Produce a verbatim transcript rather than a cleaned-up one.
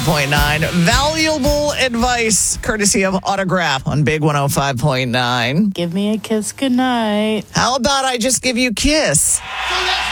point nine. Valuable advice courtesy of Autograph on Big one oh five point nine. Give me a kiss goodnight. How about I just give you a kiss? So let's